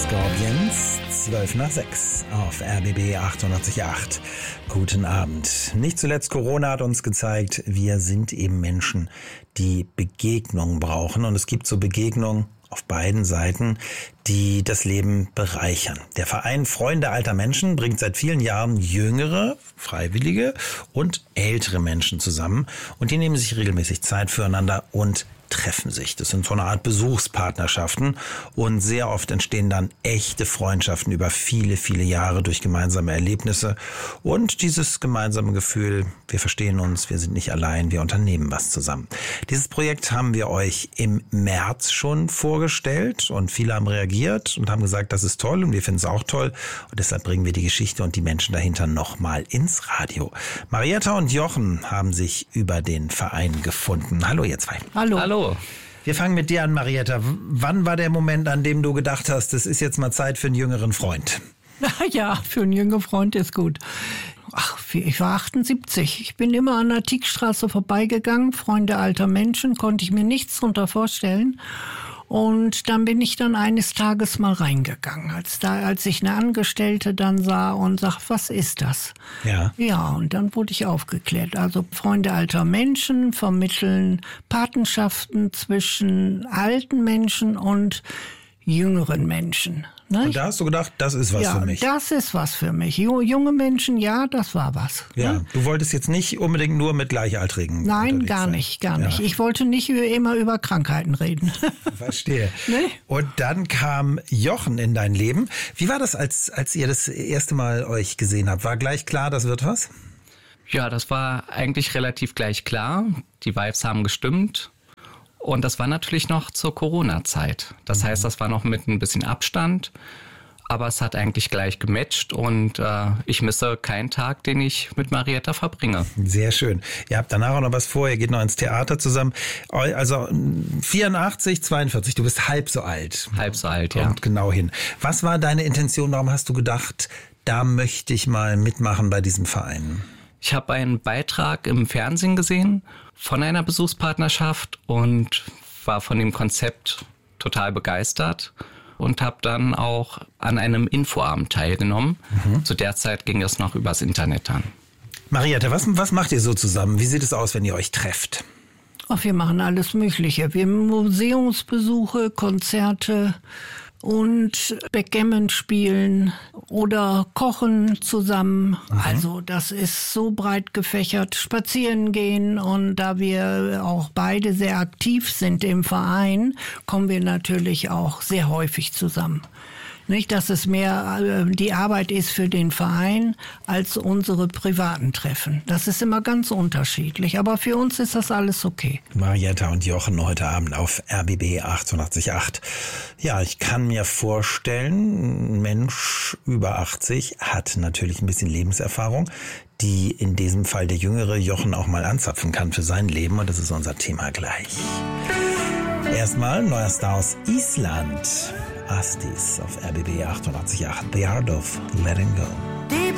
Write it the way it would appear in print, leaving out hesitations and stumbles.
Scorpions, 5:12 auf RBB 98.8. Guten Abend. Nicht zuletzt Corona hat uns gezeigt, wir sind eben Menschen, die Begegnung brauchen. Und es gibt so Begegnungen auf beiden Seiten, die das Leben bereichern. Der Verein Freunde alter Menschen bringt seit vielen Jahren jüngere, freiwillige und ältere Menschen zusammen. Und die nehmen sich regelmäßig Zeit füreinander und treffen sich. Das sind so eine Art Besuchspartnerschaften und sehr oft entstehen dann echte Freundschaften über viele, viele Jahre durch gemeinsame Erlebnisse und dieses gemeinsame Gefühl, wir verstehen uns, wir sind nicht allein, wir unternehmen was zusammen. Dieses Projekt haben wir euch im März schon vorgestellt und viele haben reagiert und haben gesagt, das ist toll und wir finden es auch toll und deshalb bringen wir die Geschichte und die Menschen dahinter nochmal ins Radio. Marietta und Jochen haben sich über den Verein gefunden. Hallo ihr zwei. Hallo. Hallo. Wir fangen mit dir an, Marietta. Wann war der Moment, an dem du gedacht hast, es ist jetzt mal Zeit für einen jüngeren Freund? Ja, für einen jüngeren Freund ist gut. Ich war 78. Ich bin immer an der Tieckstraße vorbeigegangen. Freunde alter Menschen, konnte ich mir nichts drunter vorstellen. Und dann bin ich dann eines Tages mal reingegangen, als ich eine Angestellte dann sah und sagte, was ist das? Ja, und dann wurde ich aufgeklärt. Also Freunde alter Menschen vermitteln Patenschaften zwischen alten Menschen und jüngeren Menschen. Ne? Und da hast du gedacht, das ist was für mich. Ja, das ist was für mich. Junge Menschen, ja, das war was. Ja, ne? Du wolltest jetzt nicht unbedingt nur mit Gleichaltrigen Nein, gar nicht. Ich wollte nicht immer über Krankheiten reden. Verstehe. Ne? Und dann kam Jochen in dein Leben. Wie war das, als ihr das erste Mal euch gesehen habt? War gleich klar, das wird was? Ja, das war eigentlich relativ gleich klar. Die Vibes haben gestimmt. Und das war natürlich noch zur Corona-Zeit. Das heißt, das war noch mit ein bisschen Abstand. Aber es hat eigentlich gleich gematcht und ich misse keinen Tag, den ich mit Marietta verbringe. Sehr schön. Ihr habt danach auch noch was vor, ihr geht noch ins Theater zusammen. Also 84, 42, du bist halb so alt. Halb so alt, ja. Kommt genau hin. Was war deine Intention, warum hast du gedacht, da möchte ich mal mitmachen bei diesem Verein? Ich habe einen Beitrag im Fernsehen gesehen von einer Besuchspartnerschaft und war von dem Konzept total begeistert und habe dann auch an einem Infoabend teilgenommen. Zu der Zeit ging das noch übers Internet an. Marietta, was macht ihr so zusammen? Wie sieht es aus, wenn ihr euch trefft? Wir machen alles Mögliche. Wir haben Museumsbesuche, Konzerte und Backgammon spielen oder kochen zusammen. Also das ist so breit gefächert. Spazieren gehen und da wir auch beide sehr aktiv sind im Verein, kommen wir natürlich auch sehr häufig zusammen. Nicht, dass es mehr die Arbeit ist für den Verein als unsere privaten Treffen. Das ist immer ganz unterschiedlich, aber für uns ist das alles okay. Marietta und Jochen heute Abend auf RBB 88.8. Ja, ich kann mir vorstellen, ein Mensch über 80 hat natürlich ein bisschen Lebenserfahrung, die in diesem Fall der jüngere Jochen auch mal anzapfen kann für sein Leben und das ist unser Thema gleich. Erstmal neuer Star aus Island. Astis auf RBB 88.8. The Art of Letting Go.